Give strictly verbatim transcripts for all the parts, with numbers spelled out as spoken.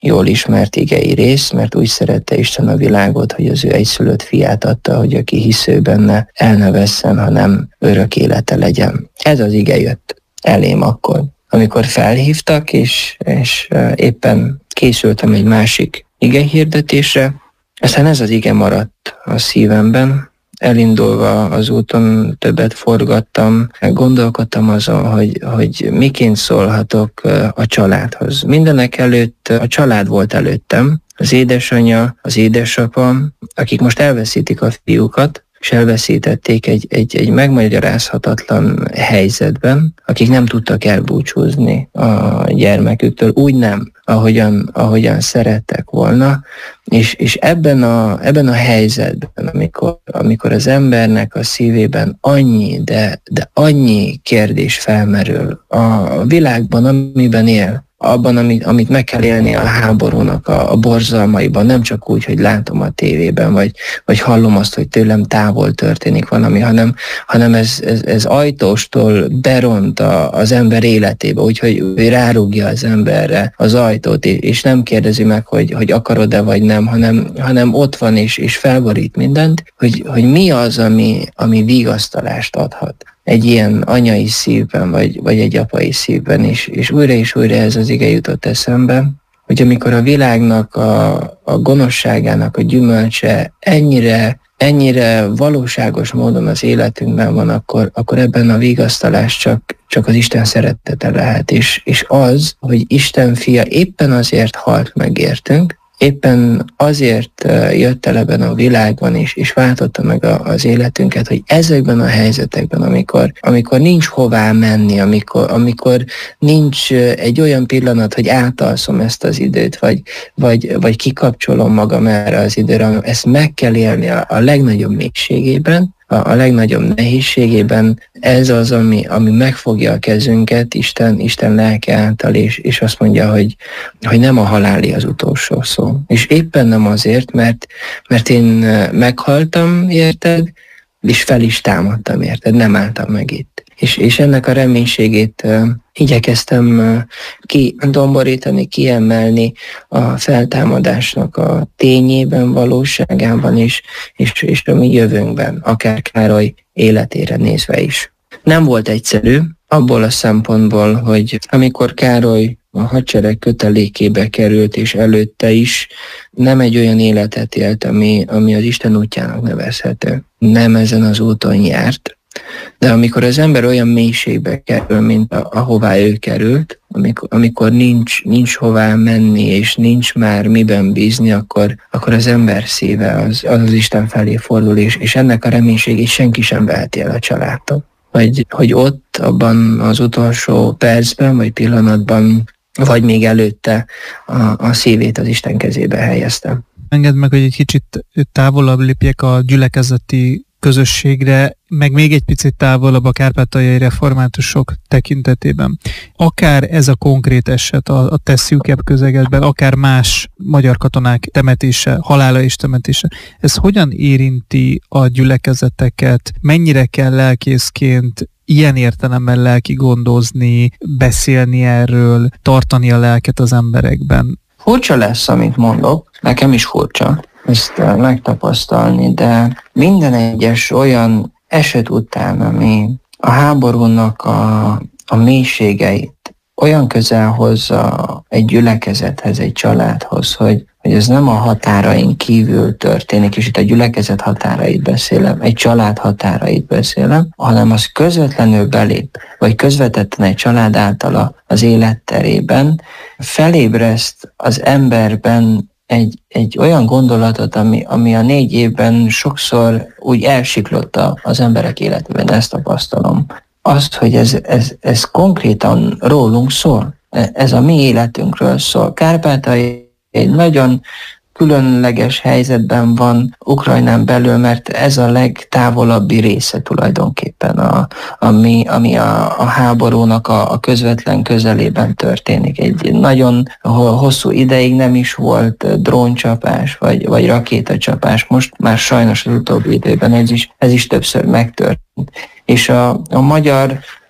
jól ismert igei rész, mert úgy szerette Isten a világot, hogy az ő egyszülött fiát adta, hogy aki hisző benne, el ne vesszen, hanem örök élete legyen. Ez az ige jött elém akkor, amikor felhívtak, és, és éppen készültem egy másik igehirdetésre. Aztán ez az ige maradt a szívemben. Elindulva az úton többet forgattam, gondolkodtam azon, hogy, hogy miként szólhatok a családhoz. Mindenek előtt a család volt előttem, az édesanyja, az édesapa, akik most elveszítik a fiúkat, és elveszítették egy, egy, egy megmagyarázhatatlan helyzetben, akik nem tudtak elbúcsúzni a gyermeküktől, úgy nem, ahogyan, ahogyan szerettek volna, és, és ebben, a, ebben a helyzetben, amikor, amikor az embernek a szívében annyi, de, de annyi kérdés felmerül a világban, amiben él, abban, amit, amit meg kell élni a háborúnak a, a borzalmaiban, nem csak úgy, hogy látom a tévében, vagy, vagy hallom azt, hogy tőlem távol történik valami, hanem, hanem ez, ez, ez ajtóstól beront a, az ember életébe, úgyhogy rárúgja az emberre az ajtót, és nem kérdezi meg, hogy, hogy akarod-e vagy nem, hanem, hanem ott van, és, és felborít mindent, hogy, hogy mi az, ami, ami vigasztalást adhat egy ilyen anyai szívben, vagy, vagy egy apai szívben is. És újra és újra ez az ige jutott eszembe, hogy amikor a világnak a, a gonoszságának a gyümölcse ennyire, ennyire valóságos módon az életünkben van, akkor, akkor ebben a vigasztalás csak, csak az Isten szeretete lehet. És, és az, hogy Isten fia éppen azért halt meg értünk, éppen azért jött el ebben a világban is, és váltotta meg a, az életünket, hogy ezekben a helyzetekben, amikor, amikor nincs hová menni, amikor, amikor nincs egy olyan pillanat, hogy átalszom ezt az időt, vagy, vagy, vagy kikapcsolom magam erre az időre, ezt meg kell élni a, a legnagyobb mélységében, a legnagyobb nehézségében. Ez az, ami, ami megfogja a kezünket Isten, Isten lelke által, és, és azt mondja, hogy, hogy nem a haláli az utolsó szó. És éppen nem azért, mert, mert én meghaltam, érted, és fel is támadtam, érted, nem álltam meg itt. És, és ennek a reménységét uh, igyekeztem uh, kidomborítani, kiemelni a feltámadásnak a tényében, valóságában is, és, és a mi jövőnkben, akár Károly életére nézve is. Nem volt egyszerű, abból a szempontból, hogy amikor Károly a hadsereg kötelékébe került, és előtte is nem egy olyan életet élt, ami, ami az Isten útjának nevezhető. Nem ezen az úton járt, de amikor az ember olyan mélységbe kerül, mint a, ahová ő került, amikor, amikor nincs, nincs hová menni, és nincs már miben bízni, akkor, akkor az ember szíve az, az, az Isten felé fordul, és, és ennek a reménységét senki sem veheti el a családtól. Hogy, hogy ott, abban az utolsó percben, vagy pillanatban, vagy még előtte a, a szívét az Isten kezébe helyeztem. Engedd meg, hogy egy kicsit távolabb lépjek a gyülekezeti közösségre, meg még egy picit távolabb a kárpátaljai reformátusok tekintetében. Akár ez a konkrét eset a, a te szűkebb közegedben, akár más magyar katonák temetése, halála és temetése, ez hogyan érinti a gyülekezeteket? Mennyire kell lelkészként ilyen értelemben lelki gondozni, beszélni erről, tartani a lelket az emberekben? Furcsa lesz, amit mondok, nekem is furcsa ezt megtapasztalni, de minden egyes olyan eset után, ami a háborúnak a, a mélységeit olyan közel hozza egy gyülekezethez, egy családhoz, hogy, hogy ez nem a határain kívül történik, és itt a gyülekezet határait beszélem, egy család határait beszélem, hanem az közvetlenül belép, vagy közvetetten egy család által az életterében felébreszt az emberben egy, egy olyan gondolatot, ami, ami a négy évben sokszor úgy elsiklott az emberek életében, ezt tapasztalom. Azt, hogy ez, ez, ez konkrétan rólunk szól, ez a mi életünkről szól. Kárpátaljai egy nagyon különleges helyzetben van Ukrajnán belül, mert ez a legtávolabbi része tulajdonképpen, a, ami, ami a, a háborúnak a, a közvetlen közelében történik. Egy nagyon hosszú ideig nem is volt dróncsapás, vagy, vagy rakétacsapás, most már sajnos az utóbbi időben ez is, ez is többször megtörtént. És a, a magyar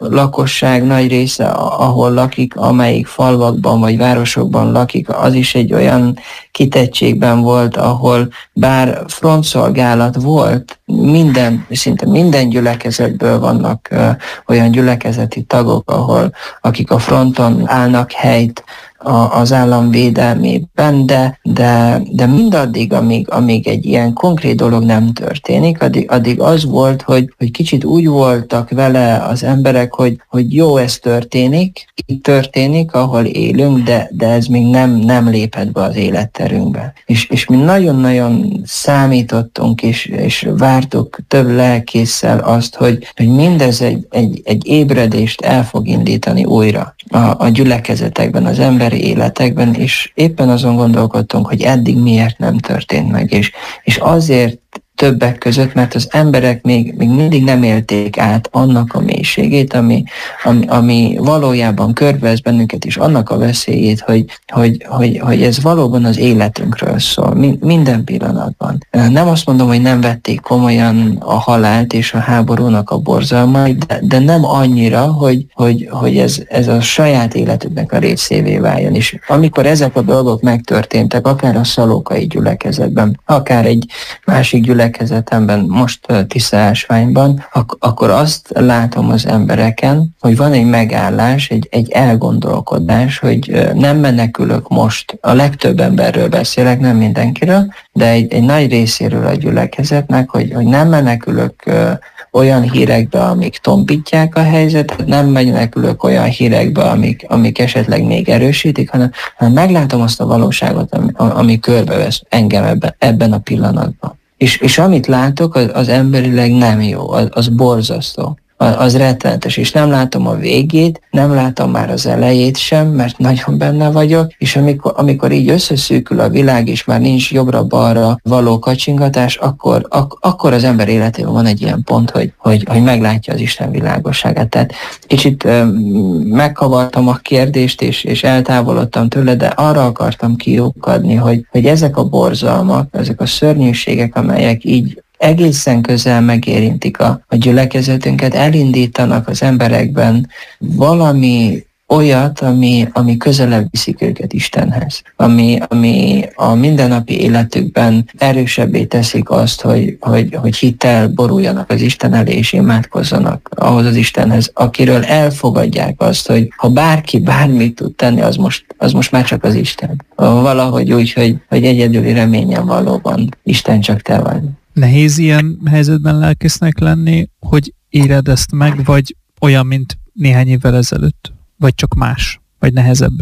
lakosság nagy része, ahol lakik, amelyik falvakban vagy városokban lakik, az is egy olyan kitettségben volt, ahol bár frontszolgálat volt, minden, szinte minden gyülekezetből vannak uh, olyan gyülekezeti tagok, ahol akik a fronton állnak helyt a, az állam védelmében, de, de, de mindaddig, amíg, amíg egy ilyen konkrét dolog nem történik, addig, addig az volt, hogy, hogy kicsit úgy voltak vele az emberek, hogy, hogy jó, ez történik, itt történik, ahol élünk, de, de ez még nem, nem lépett be az életterünkbe. És, és mi nagyon-nagyon számítottunk, és, és vártuk több lelkésszel azt, hogy, hogy mindez egy, egy, egy ébredést el fog indítani újra a, a gyülekezetekben, az emberi életekben, és éppen azon gondolkodtunk, hogy eddig miért nem történt meg, és, és azért többek között, mert az emberek még, még mindig nem élték át annak a mélységét, ami, ami, ami valójában körbevesz bennünket, és annak a veszélyét, hogy, hogy, hogy, hogy ez valóban az életünkről szól, minden pillanatban. Nem azt mondom, hogy nem vették komolyan a halált és a háborúnak a borzalmait, de, de nem annyira, hogy, hogy, hogy ez, ez a saját életüknek a részévé váljon. És amikor ezek a dolgok megtörténtek, akár a szalókai gyülekezetben, akár egy másik gyülekezetben, gyülekezetemben, most Tiszaásványban, ak- akkor azt látom az embereken, hogy van egy megállás, egy, egy elgondolkodás, hogy nem menekülök most, a legtöbb emberről beszélek, nem mindenkiről, de egy, egy nagy részéről a gyülekezetnek, hogy, hogy nem menekülök olyan hírekbe, amik tompítják a helyzetet, nem menekülök olyan hírekbe, amik, amik esetleg még erősítik, hanem, hanem meglátom azt a valóságot, ami, ami körbevesz engem ebben, ebben a pillanatban. És, és amit látok, az, az emberileg nem jó, az, az borzasztó, az, az rettenetes, és nem látom a végét, nem látom már az elejét sem, mert nagyon benne vagyok, és amikor, amikor így összeszűkül a világ, és már nincs jobbra-balra való kacsingatás, akkor, ak, akkor az ember életében van egy ilyen pont, hogy, hogy, hogy meglátja az Isten világosságát. Tehát kicsit um, megkavartam a kérdést, és, és eltávolodtam tőle, de arra akartam kiukadni, hogy, hogy ezek a borzalmak, ezek a szörnyűségek, amelyek így egészen közel megérintik a, a gyülekezetünket, elindítanak az emberekben valami olyat, ami, ami közelebb viszik őket Istenhez, ami, ami a mindennapi életükben erősebbé teszik azt, hogy, hogy, hogy hittel boruljanak az Isten elé és imádkozzanak ahhoz az Istenhez, akiről elfogadják azt, hogy ha bárki bármit tud tenni, az most, az most már csak az Isten. Valahogy úgy, hogy, hogy egyedüli reményen valóban Isten csak te vagy. Nehéz ilyen helyzetben lelkésznek lenni, hogy éred ezt meg, vagy olyan, mint néhány évvel ezelőtt? Vagy csak más? Vagy nehezebb?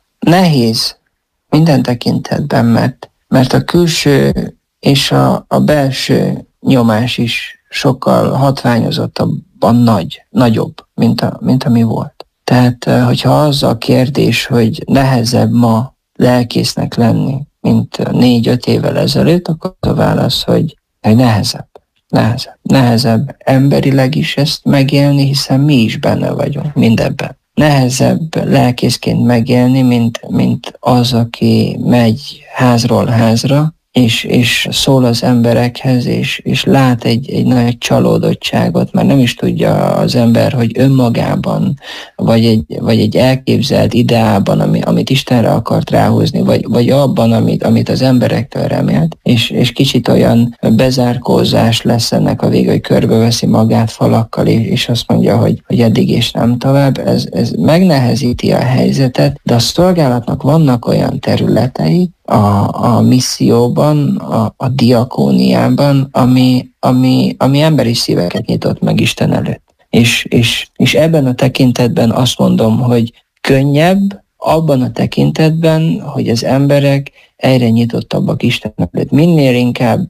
Nehéz minden tekintetben, mert, mert a külső és a, a belső nyomás is sokkal hatványozottabban nagy, nagyobb, mint, a, mint ami volt. Tehát, hogyha az a kérdés, hogy nehezebb ma lelkésznek lenni, mint négy-öt évvel ezelőtt, akkor az a válasz, hogy hogy nehezebb, nehezebb, nehezebb emberileg is ezt megélni, hiszen mi is benne vagyunk mindebben. Nehezebb lelkészként megélni, mint, mint az, aki megy házról házra, és, és szól az emberekhez, és, és lát egy, egy nagy csalódottságot, mert nem is tudja az ember, hogy önmagában, vagy egy, vagy egy elképzelt ideában, ami, amit Istenre akart ráhúzni, vagy, vagy abban, amit, amit az emberektől remélt, és, és kicsit olyan bezárkózás lesz ennek a vége, hogy körbeveszi magát falakkal, és azt mondja, hogy, hogy eddig és nem tovább. Ez, ez megnehezíti a helyzetet, de a szolgálatnak vannak olyan területei, A, a misszióban, a, a diakóniában, ami, ami, ami emberi szíveket nyitott meg Isten előtt. És, és, és ebben a tekintetben azt mondom, hogy könnyebb, abban a tekintetben, hogy az emberek egyre nyitottabbak Isten előtt. Minél inkább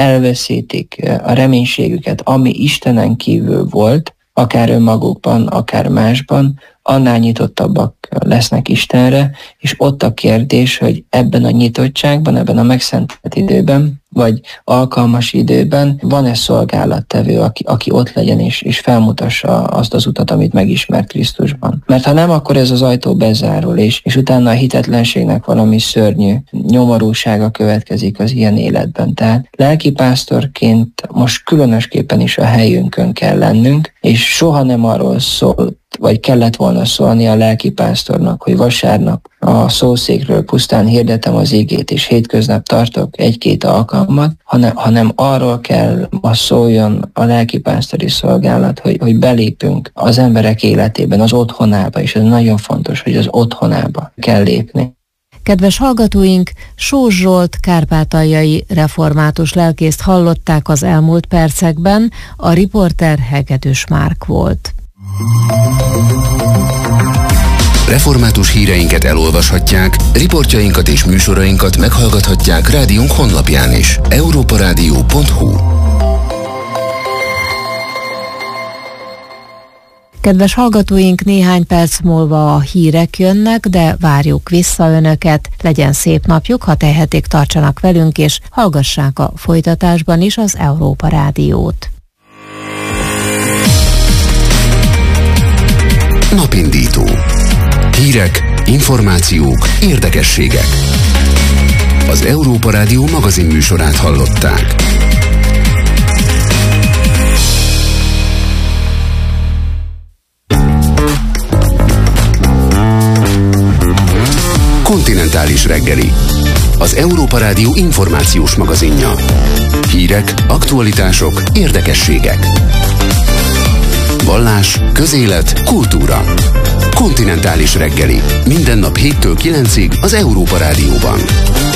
elveszítik a reménységüket, ami Istenen kívül volt, akár önmagukban, akár másban, annál nyitottabbak lesznek Istenre, és ott a kérdés, hogy ebben a nyitottságban, ebben a megszentelt időben, vagy alkalmas időben van-e szolgálattevő, aki, aki ott legyen és, és felmutassa azt az utat, amit megismert Krisztusban. Mert ha nem, akkor ez az ajtó bezárul, és, és utána a hitetlenségnek valami szörnyű nyomorúsága következik az ilyen életben. Tehát lelkipásztorként most különösképpen is a helyünkön kell lennünk, és soha nem arról szól, vagy kellett volna szólni a lelkipásztornak, hogy vasárnap a szószékről pusztán hirdetem az igét, és hétköznap tartok egy-két alkalmat, hanem, hanem arról kell ma szóljon a lelkipásztori szolgálat, hogy, hogy belépünk az emberek életében, az otthonába, és ez nagyon fontos, hogy az otthonába kell lépni. Kedves hallgatóink, Sós Zsolt kárpátaljai református lelkészt hallották az elmúlt percekben, a riporter Hegedűs Márk volt. Református híreinket elolvashatják, riportjainkat és műsorainkat meghallgathatják rádiónk honlapján is. európa rádió pont hu. Kedves hallgatóink, néhány perc múlva a hírek jönnek, de várjuk vissza önöket. Legyen szép napjuk, ha tehetik, tartsanak velünk, és hallgassák a folytatásban is az Európa Rádiót. Napindító. Hírek, információk, érdekességek. Az Európa Rádió magazin műsorát hallották. Kontinentális reggeli. Az Európa Rádió információs magazinja. Hírek, aktualitások, érdekességek. Vallás, közélet, kultúra. Kontinentális reggeli. Minden nap héttől kilencig az Európa Rádióban.